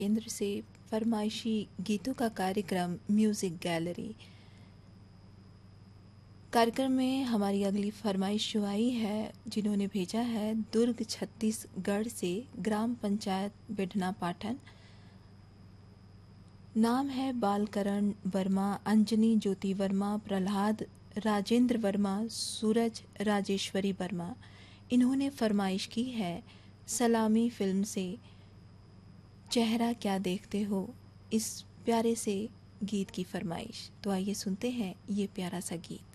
केंद्र से फरमाइशी गीतों का कार्यक्रम म्यूज़िक गैलरी। कार्यक्रम में हमारी अगली फरमाइश जो आई है, जिन्होंने भेजा है दुर्ग छत्तीसगढ़ से, ग्राम पंचायत बिढ़ना पाटन। नाम है बालकरण वर्मा, अंजनी ज्योति वर्मा, प्रहलाद राजेंद्र वर्मा, सूरज राजेश्वरी वर्मा। इन्होंने फरमाइश की है सलामी फिल्म से चेहरा क्या देखते हो, इस प्यारे से गीत की फरमाइश। तो आइए सुनते हैं ये प्यारा सा गीत।